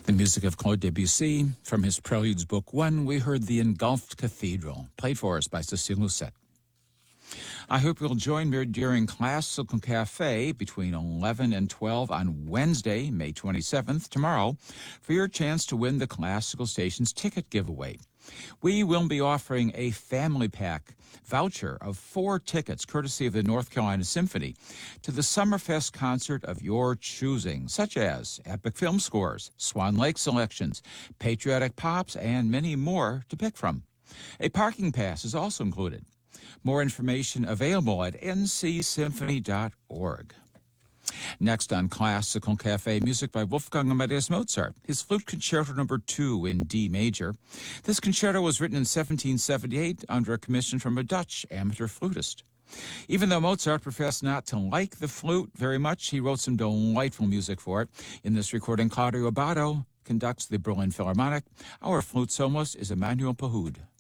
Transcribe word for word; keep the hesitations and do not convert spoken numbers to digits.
The music of Claude Debussy. From his Preludes Book One, we heard The Engulfed Cathedral, played for us by Cécile Lucet. I hope you'll join me during Classical Cafe between eleven and twelve on Wednesday, May twenty-seventh, tomorrow, for your chance to win the Classical Stations ticket giveaway. We will be offering a family pack voucher of four tickets, courtesy of the North Carolina Symphony, to the Summerfest concert of your choosing, such as epic film scores, Swan Lake selections, patriotic pops, and many more to pick from. A parking pass is also included. More information available at n c symphony dot org. Next on Classical Cafe, music by Wolfgang Amadeus Mozart, his Flute Concerto Number two in D major. This concerto was written in seventeen seventy-eight under a commission from a Dutch amateur flutist. Even though Mozart professed not to like the flute very much, he wrote some delightful music for it. In this recording, Claudio Abbado conducts the Berlin Philharmonic. Our flute soloist is Emmanuel Pahud.